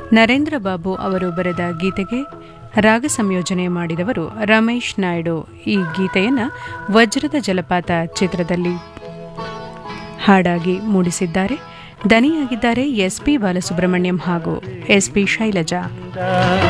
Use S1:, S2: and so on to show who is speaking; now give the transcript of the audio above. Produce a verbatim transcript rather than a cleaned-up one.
S1: ನರೇಂದ್ರ ಬಾಬು ಅವರು ಬರೆದ ಗೀತೆಗೆ ರಾಗ ಸಂಯೋಜನೆ ಮಾಡಿದವರು ರಮೇಶ್ ನಾಯ್ಡು. ಈ ಗೀತೆಯನ್ನು ವಜ್ರದ ಜಲಪಾತ ಚಿತ್ರದಲ್ಲಿ ಹಾಡಾಗಿ ಮೂಡಿಸಿದ್ದಾರೆ. ದನಿಯಾಗಿದ್ದಾರೆ ಎಸ್ ಪಿ ಬಾಲಸುಬ್ರಹ್ಮಣ್ಯಂ ಹಾಗೂ ಎಸ್ ಪಿ ಶೈಲಜಾ.